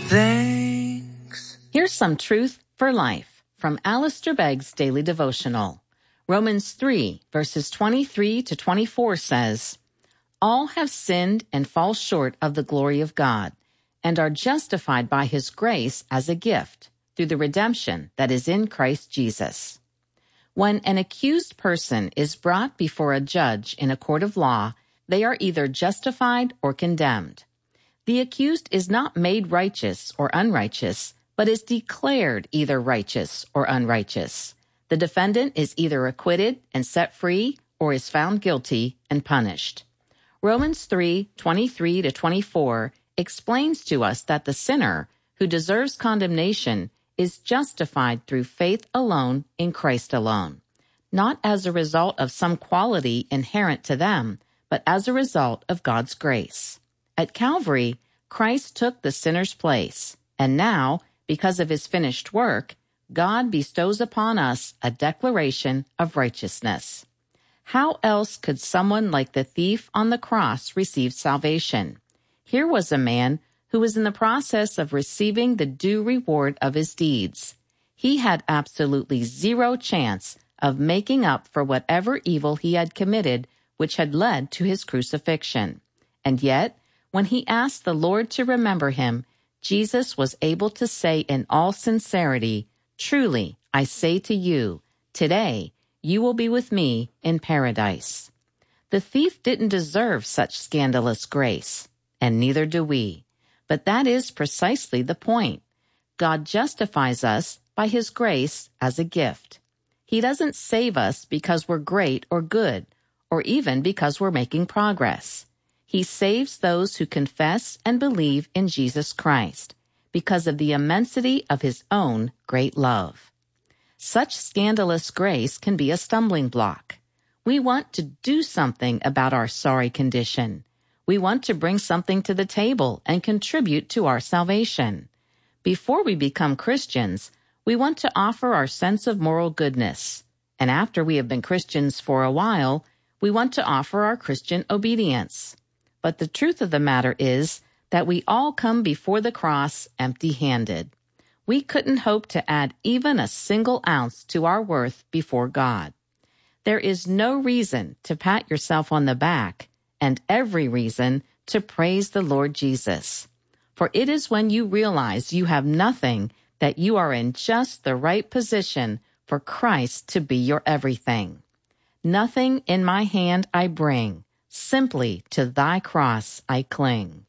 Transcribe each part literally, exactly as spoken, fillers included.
thanks. Here's some truth for life from Alistair Begg's Daily Devotional. Romans three, verses twenty-three to twenty-four says, "All have sinned and fall short of the glory of God, and are justified by His grace as a gift through the redemption that is in Christ Jesus." When an accused person is brought before a judge in a court of law, they are either justified or condemned. The accused is not made righteous or unrighteous, but is declared either righteous or unrighteous. The defendant is either acquitted and set free or is found guilty and punished. Romans three, twenty-three to twenty-four explains to us that the sinner, who deserves condemnation, is justified through faith alone in Christ alone, not as a result of some quality inherent to them, but as a result of God's grace. At Calvary, Christ took the sinner's place, and now, because of His finished work, God bestows upon us a declaration of righteousness. How else could someone like the thief on the cross receive salvation? Here was a man who was in the process of receiving the due reward of his deeds. He had absolutely zero chance of making up for whatever evil he had committed, which had led to his crucifixion. And yet, when he asked the Lord to remember him, Jesus was able to say in all sincerity, "Truly, I say to you, today you will be with me in paradise." The thief didn't deserve such scandalous grace, and neither do we. But that is precisely the point. God justifies us by His grace as a gift. He doesn't save us because we're great or good, or even because we're making progress. He saves those who confess and believe in Jesus Christ because of the immensity of His own great love. Such scandalous grace can be a stumbling block. We want to do something about our sorry condition. We want to bring something to the table and contribute to our salvation. Before we become Christians, we want to offer our sense of moral goodness. And after we have been Christians for a while, we want to offer our Christian obedience. But the truth of the matter is that we all come before the cross empty-handed. We couldn't hope to add even a single ounce to our worth before God. There is no reason to pat yourself on the back, and every reason to praise the Lord Jesus. For it is when you realize you have nothing that you are in just the right position for Christ to be your everything. "Nothing in my hand I bring, simply to thy cross I cling."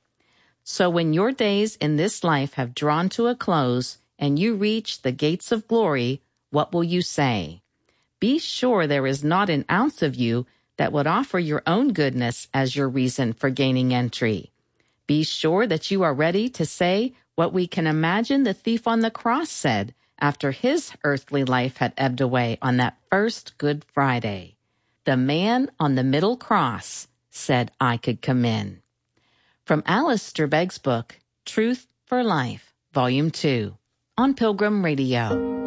So when your days in this life have drawn to a close and you reach the gates of glory, what will you say? Be sure there is not an ounce of you that would offer your own goodness as your reason for gaining entry. Be sure that you are ready to say what we can imagine the thief on the cross said after his earthly life had ebbed away on that first Good Friday. The man on the middle cross said I could come in. From Alistair Begg's book, Truth for Life, Volume two, on Pilgrim Radio.